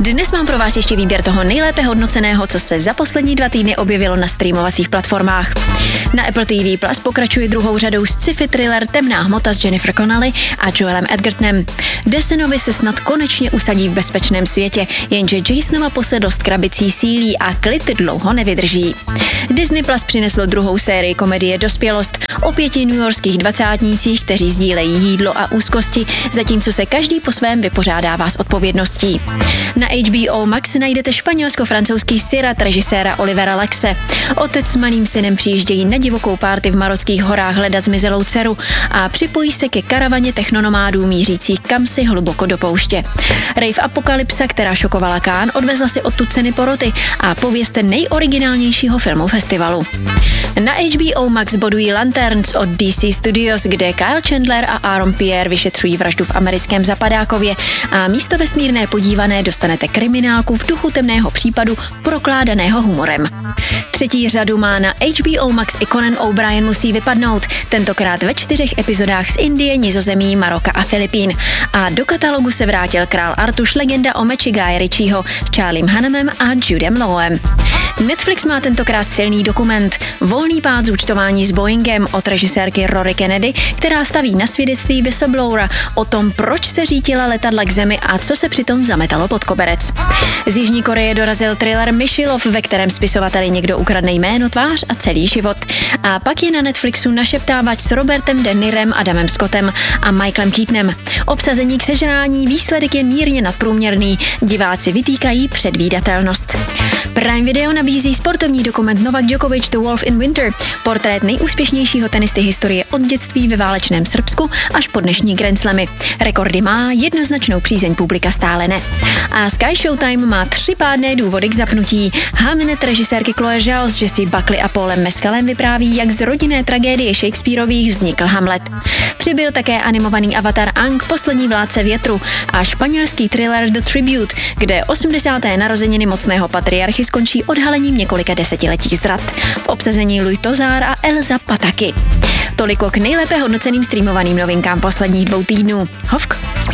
Dnes mám pro vás ještě výběr toho nejlépe hodnoceného, co se za poslední 2 týdny objevilo na streamovacích platformách. Na Apple TV Plus pokračuje druhou řadou sci-fi thriller Temná hmota s Jennifer Connelly a Joelem Edgertonem. Desenovi se snad konečně usadí v bezpečném světě, jenže Jasonova posedlost krabicí sílí a klid dlouho nevydrží. Disney Plus přineslo druhou sérii komedie Dospělost o 5 newyorských dvacátnících, kteří sdílejí jídlo a úzkosti, zatímco se každý po svém vypořádává s odpovědností. Na HBO Max najdete španělsko-francouzský Sirat režiséra Olivera Lexe. Otec s malým synem přijíždějí na divokou párty v Marockých horách hledat zmizelou dceru a připojí se ke karavaně technonomádů mířících kamsi hluboko do pouště. Rave apokalypsa, která šokovala Cannes, odvezla si odtud ceny poroty a pověste nejoriginálnějšího filmu festivalu. Na HBO Max bodují Lanterns od DC Studios, kde Kyle Chandler a Aaron Pierre vyšetřují vraždu v americkém Zapadákově a místo vesmírné podívané dostanete kriminálku v duchu temného případu prokládaného humorem. Třetí řadu má na HBO Max i Conan O'Brien musí vypadnout, tentokrát ve 4 epizodách z Indie, Nizozemí, Maroka a Filipín. A do katalogu se vrátil král Artuš, legenda o meči Guy Ritchieho s Charliem Hunnamem a Judem Lawem. Netflix má tentokrát silný dokument Volný pád zúčtování s Boeingem od režisérky Rory Kennedy, která staví na svědectví whistleblowera o tom, proč se řítila letadla k zemi a co se přitom zametalo pod koberec. Z Jižní Koreje dorazil thriller Myšilov, ve kterém spisovateli někdo ukradne jméno, tvář a celý život. A pak je na Netflixu Našeptávač s Robertem De Nirem, Adamem Scottem a Michaelem Keatonem. Obsazení k sežrání, výsledek je mírně nadprůměrný, diváci vytýkají předvídatelnost. Prime Video nabízí sportovní dokument Novak Djokovic The Wolf in Winter, portrét nejúspěšnějšího tenisty historie od dětství ve válečném Srbsku až po dnešní Grand Slamy. Rekordy má, jednoznačnou přízeň publika stále ne. A Sky Showtime má 3 pádné důvody k zapnutí. Hamnet režisérky Chloe Zhao s Jessie Buckley a Paulem Mescalem vypráví, jak z rodinné tragédie Shakespeareových vznikl Hamlet. Přibyl také animovaný avatar Aang, poslední vládce větru a španělský thriller The Tribute, kde 80. narozeniny mocného patriarchy skončí odhalením několika desetiletích zrad. V obsazení Louis Tozar a Elsa Pataky. Toliko k nejlépe hodnoceným streamovaným novinkám posledních 2 týdnů. Hovk.